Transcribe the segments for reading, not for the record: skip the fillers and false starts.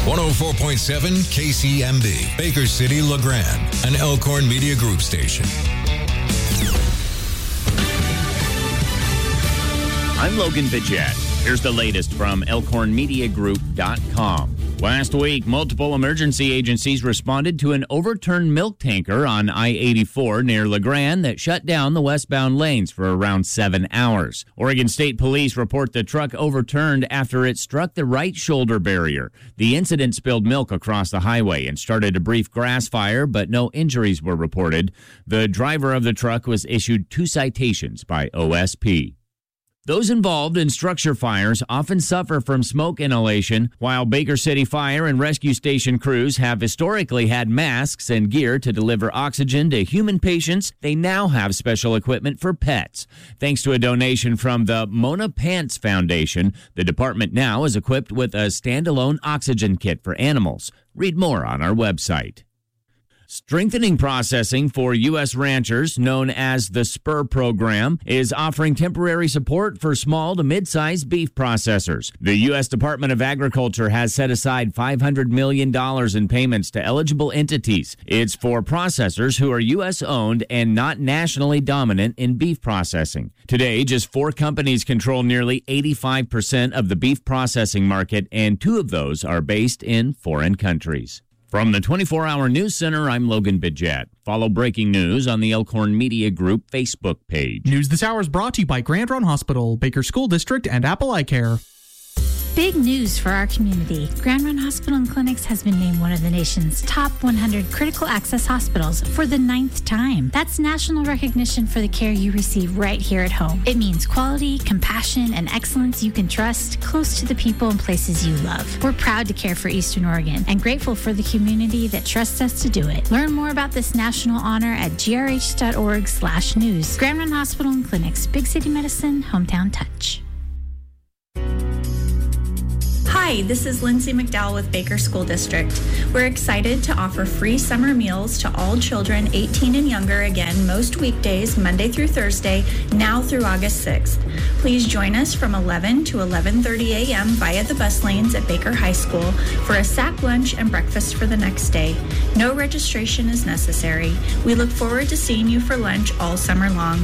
104.7 KCMB, Baker City, LeGrand, an Elkhorn Media Group station. I'm Logan Bidget. Here's the latest from ElkhornMediaGroup.com. Last week, multiple emergency agencies responded to an overturned milk tanker on I-84 near LeGrand that shut down the westbound lanes for around 7 hours. Oregon State Police report the truck overturned after it struck the right shoulder barrier. The incident spilled milk across the highway and started a brief grass fire, but no injuries were reported. The driver of the truck was issued 2 citations by OSP. Those involved in structure fires often suffer from smoke inhalation. While Baker City Fire and Rescue Station crews have historically had masks and gear to deliver oxygen to human patients, they now have special equipment for pets. Thanks to a donation from the Mona Pants Foundation, the department now is equipped with a standalone oxygen kit for animals. Read more on our website. Strengthening Processing for U.S. ranchers, known as the SPUR program, is offering temporary support for small to mid-sized beef processors. The U.S. Department of Agriculture has set aside $500 million in payments to eligible entities. It's for processors who are U.S.-owned and not nationally dominant in beef processing. Today, just 4 companies control nearly 85% of the beef processing market, and 2 of those are based in foreign countries. From the 24-Hour News Center, I'm Logan Bidget. Follow breaking news on the Elkhorn Media Group Facebook page. News this hour is brought to you by Grand Run Hospital, Baker School District, and Apple Eye Care. Big news for our community. Grand Run Hospital and Clinics has been named one of the nation's top 100 critical access hospitals for the 9th time. That's national recognition for the care you receive right here at home. It means quality, compassion, and excellence you can trust, close to the people and places you love. We're proud to care for Eastern Oregon and grateful for the community that trusts us to do it. Learn more about this national honor at grh.org/news. Grand Run Hospital and Clinics, Big City Medicine, Hometown Touch. Hi, this is Lindsay McDowell with Baker School District. We're excited to offer free summer meals to all children 18 and younger again most weekdays, Monday through Thursday, now through August 6th. Please join us from 11 to 11:30 a.m. via the bus lanes at Baker High School for a sack lunch and breakfast for the next day. No registration is necessary. We look forward to seeing you for lunch all summer long.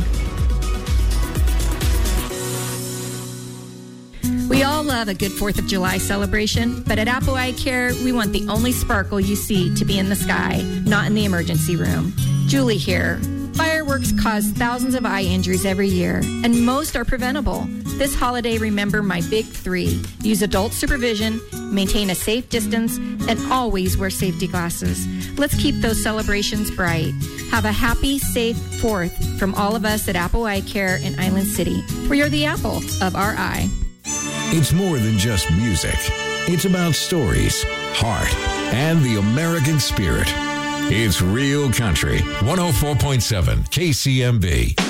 We all love a good 4th of July celebration, but at Apple Eye Care, we want the only sparkle you see to be in the sky, not in the emergency room. Julie here. Fireworks cause thousands of eye injuries every year, and most are preventable. This holiday, remember my big 3. Use adult supervision, maintain a safe distance, and always wear safety glasses. Let's keep those celebrations bright. Have a happy, safe 4th from all of us at Apple Eye Care in Island City, where you're the apple of our eye. It's more than just music. It's about stories, heart, and the American spirit. It's Real Country, 104.7 KCMB.